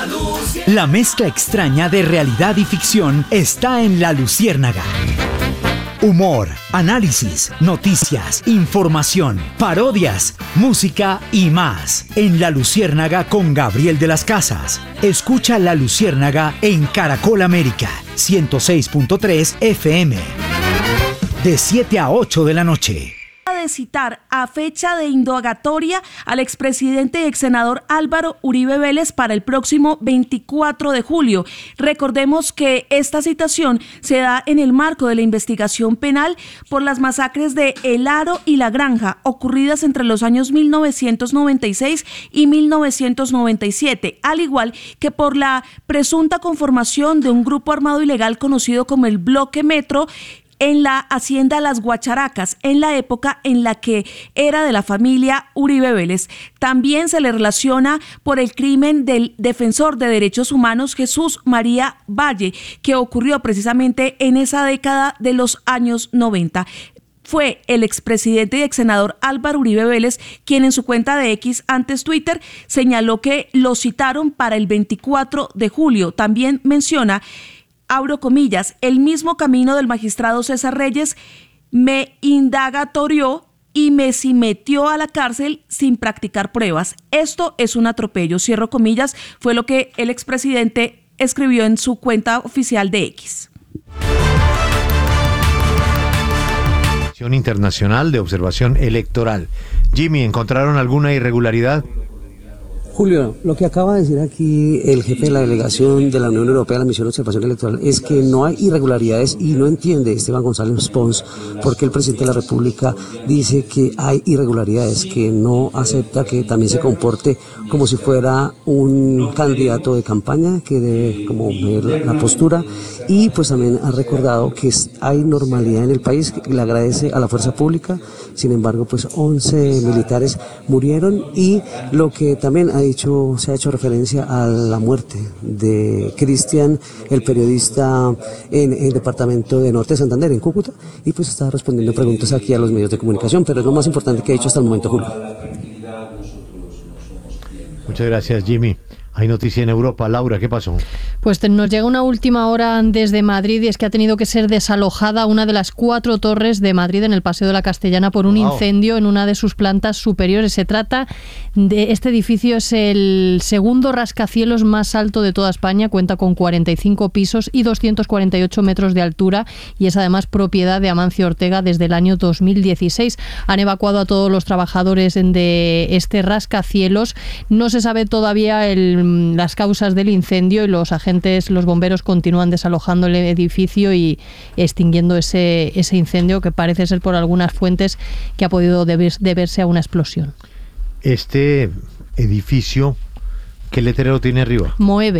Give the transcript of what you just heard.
La mezcla extraña de realidad y ficción está en La Luciérnaga. Humor, análisis, noticias, información, parodias, música y más. En La Luciérnaga con Gabriel de las Casas. Escucha La Luciérnaga en Caracol América, 106.3 FM. De 7 a 8 de la noche. De citar a fecha de indagatoria al expresidente y exsenador Álvaro Uribe Vélez para el próximo 24 de julio. Recordemos que esta citación se da en el marco de la investigación penal por las masacres de El Aro y La Granja, ocurridas entre los años 1996 y 1997, al igual que por la presunta conformación de un grupo armado ilegal conocido como el Bloque Metro, en la hacienda Las Guacharacas, en la época en la que era de la familia Uribe Vélez. También se le relaciona por el crimen del defensor de derechos humanos Jesús María Valle, que ocurrió precisamente en esa década de los años 90. Fue el expresidente y exsenador Álvaro Uribe Vélez quien en su cuenta de X, antes Twitter, señaló que lo citaron para el 24 de julio. También menciona, abro comillas, el mismo camino del magistrado César Reyes me indagatorió y me metió a la cárcel sin practicar pruebas. Esto es un atropello, cierro comillas, fue lo que el expresidente escribió en su cuenta oficial de X. Internacional de Observación Electoral. Jimmy, ¿encontraron alguna irregularidad? Julio, lo que acaba de decir aquí el jefe de la delegación de la Unión Europea a la Misión de Observación Electoral es que no hay irregularidades y no entiende Esteban González Pons por qué el presidente de la República dice que hay irregularidades, que no acepta que también se comporte como si fuera un candidato de campaña, que debe como ver la postura, y pues también ha recordado que hay normalidad en el país, que le agradece a la fuerza pública. Sin embargo, pues 11 militares murieron y lo que también se ha hecho referencia a la muerte de Cristian, el periodista en el departamento de Norte de Santander, en Cúcuta, y pues está respondiendo preguntas aquí a los medios de comunicación, pero es lo más importante que ha dicho hasta el momento, Julio. Muchas gracias, Jimmy. Hay noticia en Europa. Laura, ¿qué pasó? Pues nos llega una última hora desde Madrid y es que ha tenido que ser desalojada una de las 4 torres de Madrid en el Paseo de la Castellana por un incendio en una de sus plantas superiores. Se trata de este edificio, es el segundo rascacielos más alto de toda España, cuenta con 45 pisos y 248 metros de altura y es además propiedad de Amancio Ortega desde el año 2016. Han evacuado a todos los trabajadores de este rascacielos. No se sabe todavía las causas del incendio y los bomberos continúan desalojando el edificio y extinguiendo ese incendio que parece ser por algunas fuentes que ha podido deberse a una explosión. Este edificio, ¿qué letrero tiene arriba? Moeve.